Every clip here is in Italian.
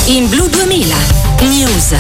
In Blu 2000 News.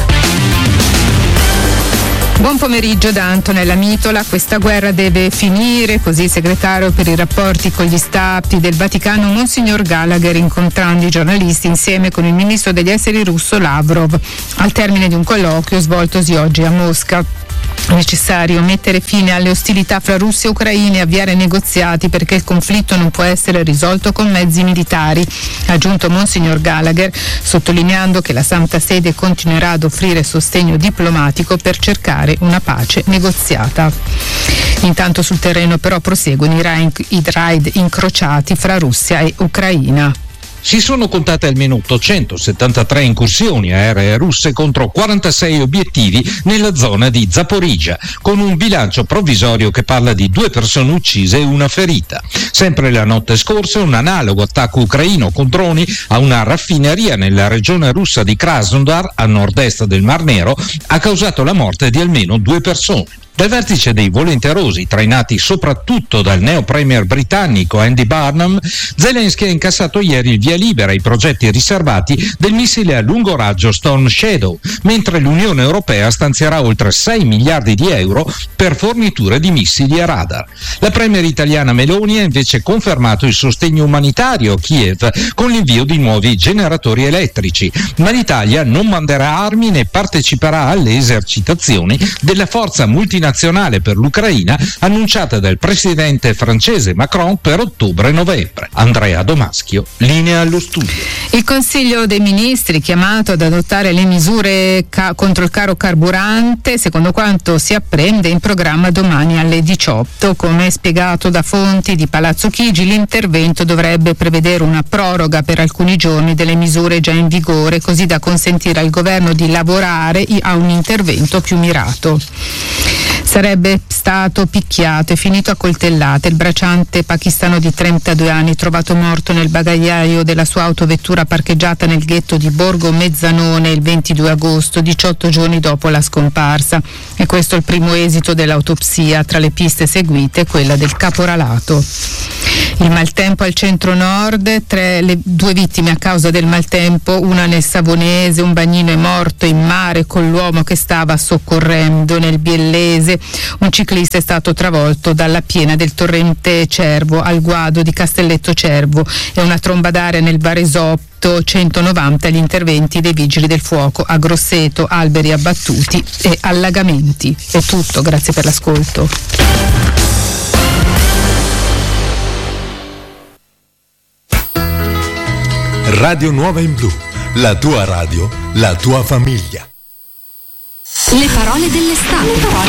Buon pomeriggio da Antonella Mitola. Questa guerra deve finire, così il segretario per i rapporti con gli stati del Vaticano Monsignor Gallagher, incontrando i giornalisti insieme con il ministro degli esteri russo Lavrov, al termine di un colloquio svoltosi oggi a Mosca. È necessario mettere fine alle ostilità fra Russia e Ucraina e avviare negoziati, perché il conflitto non può essere risolto con mezzi militari, ha aggiunto Monsignor Gallagher, sottolineando che la Santa Sede continuerà ad offrire sostegno diplomatico per cercare una pace negoziata. Intanto sul terreno però proseguono i raid incrociati fra Russia e Ucraina. Si sono contate almeno 873 incursioni aeree russe contro 46 obiettivi nella zona di Zaporizhzhia, con un bilancio provvisorio che parla di 2 persone uccise e una ferita. Sempre la notte scorsa un analogo attacco ucraino con droni a una raffineria nella regione russa di Krasnodar, a nord-est del Mar Nero, ha causato la morte di almeno 2 persone. Dal vertice dei volenterosi, trainati soprattutto dal neo premier britannico Andy Burnham, Zelensky ha incassato ieri il via libera ai progetti riservati del missile a lungo raggio Storm Shadow, mentre l'Unione Europea stanzierà oltre 6 miliardi di euro per forniture di missili a radar. La premier italiana Meloni ha invece confermato il sostegno umanitario a Kiev con l'invio di nuovi generatori elettrici, ma l'Italia non manderà armi né parteciperà alle esercitazioni della forza multinazionale per l'Ucraina annunciata dal presidente francese Macron per ottobre-novembre. Andrea Domaschio, linea allo studio. Il Consiglio dei Ministri, chiamato ad adottare le misure contro il caro carburante, secondo quanto si apprende, in programma domani alle 18. Come spiegato da fonti di Palazzo Chigi, l'intervento dovrebbe prevedere una proroga per alcuni giorni delle misure già in vigore, così da consentire al governo di lavorare a un intervento più mirato. Sarebbe stato picchiato e finito a coltellate il bracciante pakistano di 32 anni, trovato morto nel bagagliaio della sua autovettura parcheggiata nel ghetto di Borgo Mezzanone il 22 agosto, 18 giorni dopo la scomparsa. E questo è il primo esito dell'autopsia. Tra le piste seguite quella del caporalato. Il maltempo al centro-nord, le 2 vittime a causa del maltempo, una nel Savonese, un bagnino è morto in mare con l'uomo che stava soccorrendo. Nel Biellese un ciclista è stato travolto dalla piena del torrente Cervo al guado di Castelletto Cervo, e una tromba d'aria nel Varesotto. 190 gli interventi dei vigili del fuoco a Grosseto, alberi abbattuti e allagamenti. È tutto, grazie per l'ascolto. Radio Nuova in Blu, la tua radio, la tua famiglia. Le parole dell'estate.